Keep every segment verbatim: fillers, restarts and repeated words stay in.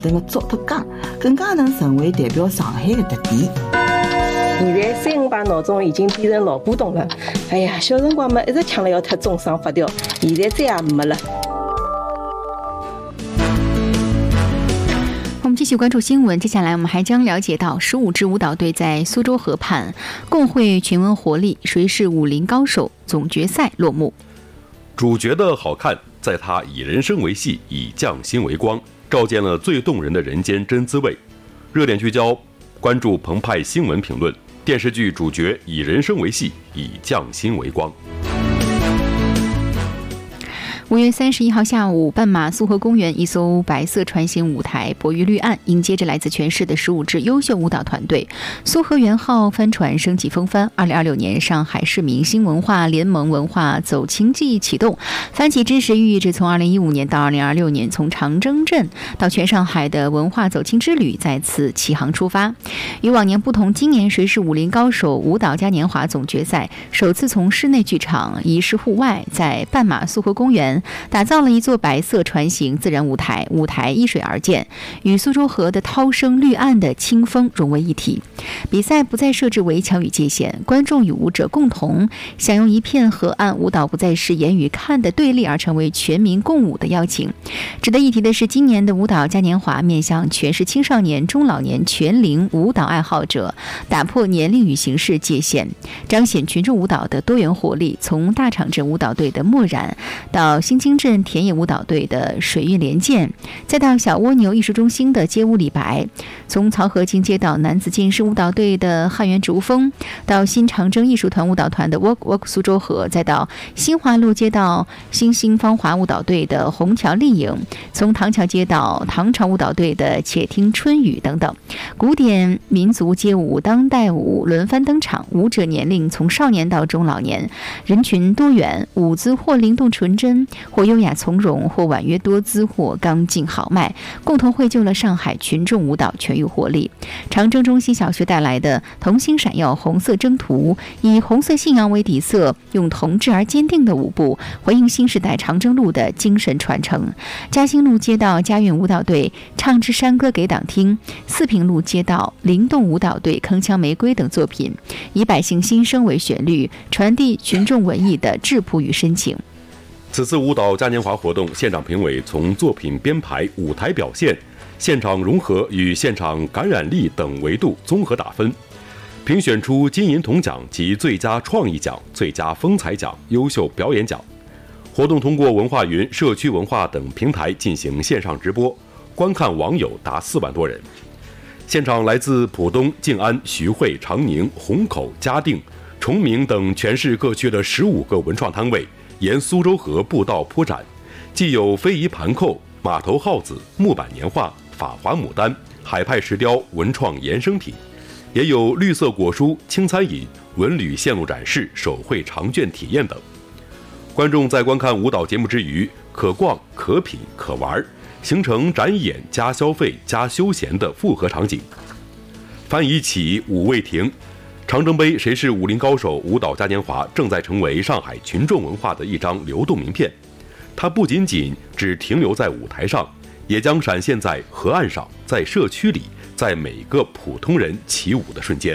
等个做得讲，更加能成为代表上海的特点。 现在三五排闹钟已经变成老古董了。哎呀，小辰光嘛一直抢了要踢钟声发条，现在再也没了。 我们继续关注新闻，接下来我们还将了解到十五支舞蹈队在苏州河畔共绘群文活力，谁是武林高手总决赛落幕。 主角的好看，在他以人生为戏，以匠心为光，照见了最动人的人间真滋味。热点聚焦，关注澎湃新闻评论。电视剧主角以人生为戏，以匠心为光。 五月三十一号下午，半马苏河公园一艘白色船型舞台泊于绿岸，迎接着来自全市的十五支优秀舞蹈团队。苏河元号帆船升级风帆。二零二六年上海市民新文化联盟文化走青季启动，帆起之时寓意着从二零一五年到二零二六年，从长征镇到全上海的文化走青之旅再次启航出发。与往年不同，今年谁是武林高手舞蹈嘉年华总决赛首次从室内剧场移师户外，在半马苏河公园打造了一座白色船型自然舞台，舞台依水而建，与苏州河的涛声、绿岸的清风融为一体。比赛不再设置围墙与界限，观众与舞者共同享用一片河岸，舞蹈不再是言语看的对立，而成为全民共舞的邀请。值得一提的是，今年的舞蹈嘉年华面向全市青少年、中老年全龄舞蹈爱好者，打破年龄与形式界限，彰显群众舞蹈的多元活力。从大场镇舞蹈队的墨染到新京镇田野舞蹈队的水韵连剑，再到小蜗牛艺术中心的街舞李白，从漕河进街到男子剑士舞蹈队的汉源竹风，到新长征艺术团舞蹈团的 Walk Walk 苏州河，再到新华路街道新兴芳华舞蹈队的虹桥丽影，从唐桥街到唐朝舞蹈队的且听春雨等等，古典民族街舞、当代舞轮番登场，舞者年龄从少年到中老年，人群多元，舞姿或灵动纯真，或优雅从容，或婉约多姿，或刚劲豪迈，共同绘就了上海群众舞蹈全域活力。长征中心小学带来的同心闪耀红色征途，以红色信仰为底色，用同志而坚定的舞步回应新时代长征路的精神传承。嘉兴路街道嘉韵舞蹈队唱支山歌给党听，四平路街道灵动舞蹈队铿锵玫瑰等作品，以百姓心声为旋律，传递群众文艺的质朴与深情。 此次舞蹈嘉年华活动，现场评委从作品编排、舞台表现、现场融合与现场感染力等维度综合打分，评选出金银铜奖及最佳创意奖、最佳风采奖、优秀表演奖。活动通过文化云、社区文化等平台进行线上直播，观看网友达四万多人。现场来自浦东、静安、徐汇、长宁、虹口、嘉定、崇明等全市各区的十五个文创摊位沿苏州河步道铺展，既有非遗盘扣、马头耗子、木板年画、法华牡丹、海派石雕文创衍生品，也有绿色果蔬、轻餐饮、文旅线路展示、手绘长卷体验等。观众在观看舞蹈节目之余，可逛、可品、可玩，形成展演加消费加休闲的复合场景。帆已起，舞未停。长征杯谁是武林高手舞蹈嘉年华正在成为上海群众文化的一张流动名片，它不仅仅只停留在舞台上，也将闪现在河岸上，在社区里，在每个普通人起舞的瞬间。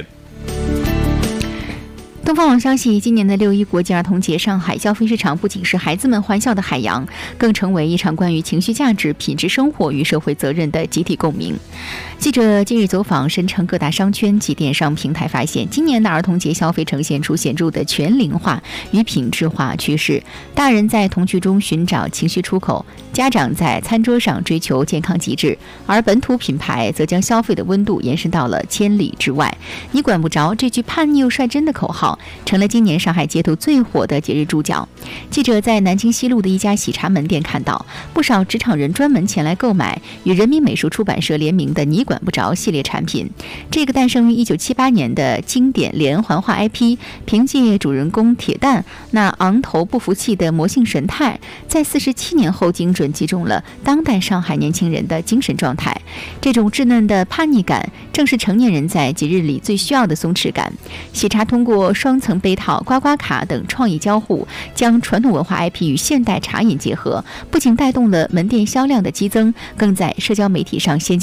东方网消息，今年的六一国际儿童节，上海消费市场不仅是孩子们欢笑的海洋，更成为一场关于情绪价值、品质生活与社会责任的集体共鸣。记者近日走访深城各大商圈及电商平台，发现今年的儿童节消费呈现出显著的全龄化与品质化趋势。大人在童趣中寻找情绪出口，家长在餐桌上追求健康极致，而本土品牌则将消费的温度延伸到了千里之外。你管不着，这句叛逆又率真的口号成了今年上海街头最火的节日注脚。记者在南京西路的一家喜茶门店看到，不少职场人专门前来购买与人民美术出版社联名的你管不着系列产品。这个诞生于一九七八年的经典连环画 I P， 凭借主人公铁蛋那昂头不服气的魔性神态，在四十七年后精准击中了当代上海年轻人的精神状态。这种稚嫩的叛逆感，正是成年人在节日里最需要的松弛感。喜茶通过双层杯套、刮刮卡等创意交互，将传统文化 I P 与现代茶饮结合，不仅带动了门店销量的激增，更在社交媒体上掀起